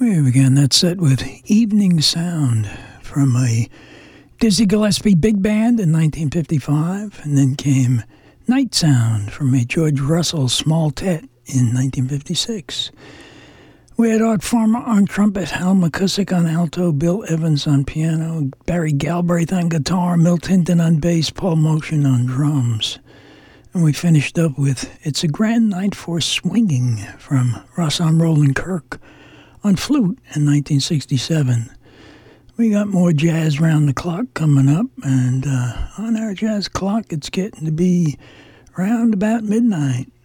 We began that set with Evening Sound from a Dizzy Gillespie big band in 1955, and then came Night Sound from a George Russell small tet in 1956. We had Art Farmer on trumpet, Hal McCusick on alto, Bill Evans on piano, Barry Galbraith on guitar, Milt Hinton on bass, Paul Motion on drums. And we finished up with It's a Grand Night for Swinging from Rahsaan Roland Kirk on flute in 1967. We got more jazz round the clock coming up, and on our jazz clock, it's getting to be round about midnight.